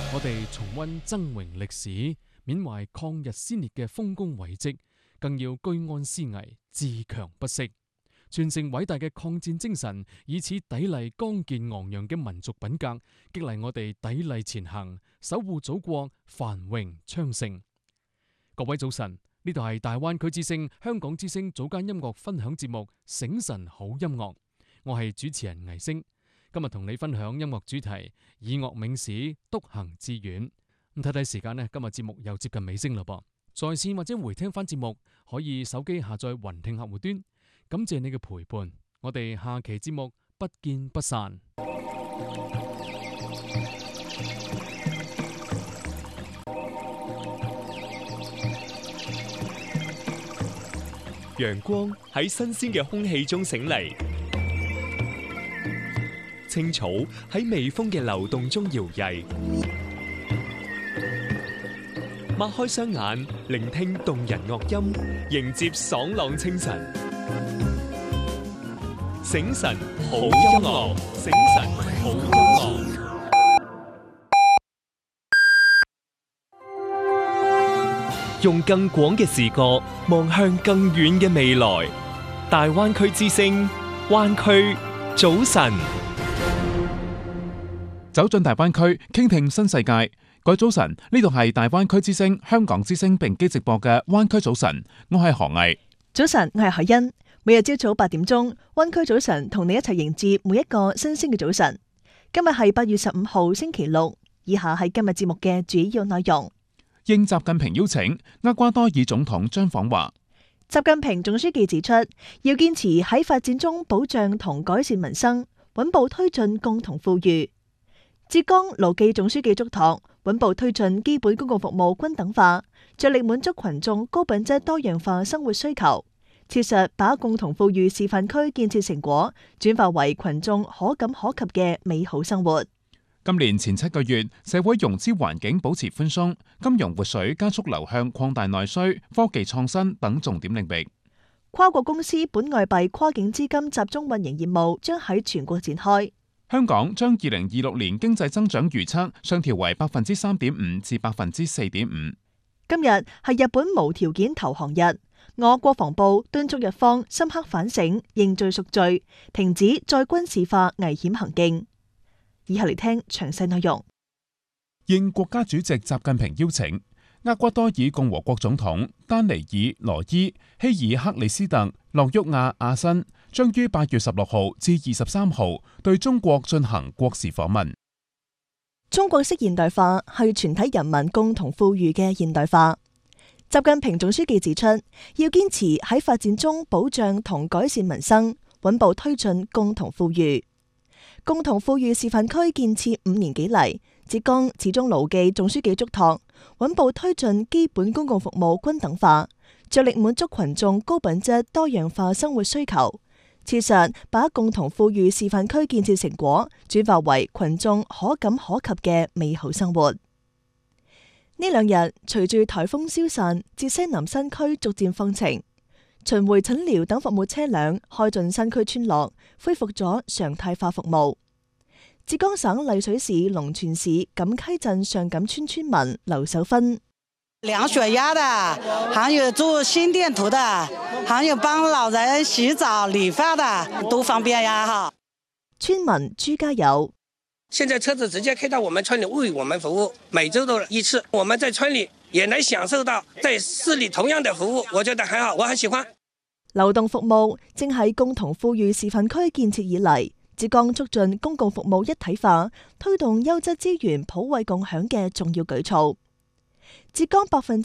我哋重溫崢嶸歷史，緬懷抗日先烈嘅豐功偉績，更要居安思危，自強不息，傳承偉大嘅抗戰精神，以此砥礪剛健昂揚嘅民族品格，激勵我哋砥礪前行，守護祖國繁榮昌盛。各位早晨，呢度係大灣區之聲香港之聲早間音樂分享節目《醒晨好音樂》，我係主持人倪星。今日同你分享音樂主題以樂銘史，獨行致遠。咁睇睇時間呢，今日節目又接近尾聲啦噃。在線或者回聽翻節目，可以手機下載雲聽客戶端。感謝你嘅陪伴，我哋下期節目不見不散。 陽光喺新鮮嘅空氣中醒嚟，青草喺微風嘅流動中搖曳，擘開雙眼，聆聽動人樂音，迎接爽朗清晨。醒晨好音樂，醒晨好音樂。用更廣嘅視角望向更遠嘅未來。大灣區之聲，灣區早晨。 走進大灣區，傾聽新世界。各位早晨，呢度係大灣區之聲香港之聲並機直播嘅灣區早晨，我係何毅。 早晨，我係海欣。每日朝早8點鐘，灣區早晨同你一齊迎接每一個新鮮嘅早晨。今日係8月15號星期六，以下係今日節目嘅主要內容。 應習近平邀請，厄瓜多爾總統將訪華。 習近平總書記指出，要堅持喺發展中保障同改善民生，穩步推進共同富裕。浙江勞記總書記囑託，穩步推進基本公共服務均等化，着力滿足群眾高品質多樣化生活需求，切實把共同富裕示範區建設成果轉化為群眾可感可及嘅美好生活。 今年前7個月，社會融資環境保持寬鬆，金融活水加速流向擴大內需、科技創新等重點領域。 跨國公司本外幣跨境資金集中運營業務將喺全國展開。 香港將2026年經濟增長預測上調為3.5%至4.5%。 今日係日本無條件投降日，我國防部敦促日方深刻反省、認罪贖罪，停止再軍事化危險行徑。以下嚟聽詳細內容。 應國家主席習近平邀請，厄瓜多爾共和國總統丹尼爾羅伊希爾克里斯特洛沃亞亞申將於8月16號至23號對中國進行國事訪問。 中國式現代化係全體人民共同富裕嘅現代化。習近平總書記指出，要堅持喺發展中保障同改善民生，穩步推進共同富裕。共同富裕示範區建設5年幾嚟，浙江始終牢記總書記囑託，穩步推進基本公共服務均等化，着力滿足群眾高品質多樣化生活需求，切實把共同富裕示範區建設成果轉化為群眾可感可及嘅美好生活。呢兩日，隨住颱風消散，浙西南山區逐漸放晴，巡迴診療等服務車輛開進山區村落，恢復咗常態化服務。浙江省麗水市龍泉市錦溪鎮上錦村村民劉守芬： 量血壓的，還有做心電圖的，還有幫老人洗澡理髮的，都方便呀！哈。 村民朱家友： 現在車子直接開到我們村裏為我們服務，每周都1次，我們在村裏也能享受到在市裏同樣的服務，我覺得很好，我很喜歡。 流動服務正係共同富裕示範區建設以嚟，浙江促進公共服務一體化、推動優質資源普惠共享嘅重要舉措。浙江